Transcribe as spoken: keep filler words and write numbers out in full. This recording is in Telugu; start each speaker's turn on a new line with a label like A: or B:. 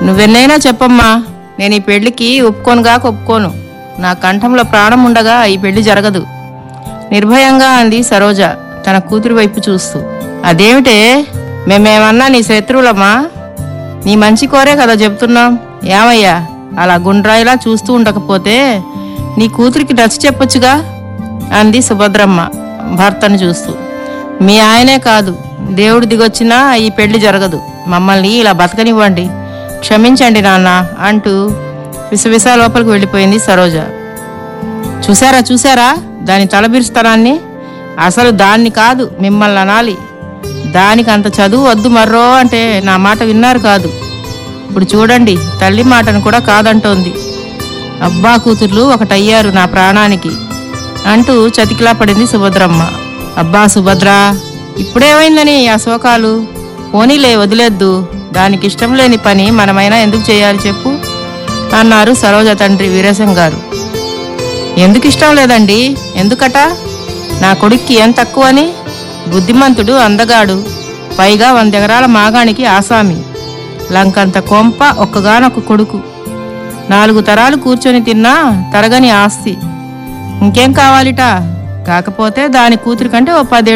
A: నువ్వెన్నైనా చెప్పమ్మా, నేను ఈ పెళ్లికి ఒప్పుకోనుగాక ఒప్పుకోను. నా కంఠంలో ప్రాణం ఉండగా ఈ పెళ్లి జరగదు నిర్భయంగా అంది సరోజ తన కూతురి వైపు చూస్తూ. అదేమిటే, మేమేమన్నా నీ శత్రువులమ్మా? నీ మంచి కోరే కదా చెప్తున్నాం. ఏమయ్యా అలా గుండ్రాయిలా చూస్తూ ఉండకపోతే నీ కూతురికి నచ్చ చెప్పొచ్చుగా అంది సుభద్రమ్మ భర్తను చూస్తూ. మీ ఆయనే కాదు, దేవుడు దిగొచ్చినా ఈ పెళ్లి జరగదు. మమ్మల్ని ఇలా బతకనివ్వండి, క్షమించండి నాన్న అంటూ విసవిసా లోపలికి వెళ్ళిపోయింది సరోజ. చూసారా చూసారా దాని తలబిరుస్తనాన్ని? అసలు దాన్ని కాదు మిమ్మల్ని అనాలి. దానికి అంత చదువు వద్దు మర్రో అంటే నా మాట విన్నారు కాదు. ఇప్పుడు చూడండి, తల్లి మాటను కూడా కాదంటోంది. అబ్బా కూతుర్లు ఒకటయ్యారు నా ప్రాణానికి అంటూ చతికిలా పడింది సుభద్రమ్మ. అబ్బా సుభద్ర, ఇప్పుడేమైందని ఆ శోకాలు? పోనీలే వదిలేద్దు, దానికి ఇష్టం లేని పని మనమైనా ఎందుకు చేయాలి చెప్పు అన్నారు సరోజ తండ్రి వీరేశం గారు. ఎందుకు ఇష్టం లేదండి? ఎందుకట? నా కొడుక్కి ఏం తక్కువని? బుద్ధిమంతుడు, అందగాడు, పైగా వందెకరాల మాగానికి ఆసామి, లంకంత కొంప, ఒక్కగానొక్క కొడుకు, నాలుగు తరాలు కూర్చొని తిన్నా తరగని ఆస్తి. ఇంకేం కావాలిట? కాకపోతే దాని కూతురి కంటే ఓ పదేళ్ళు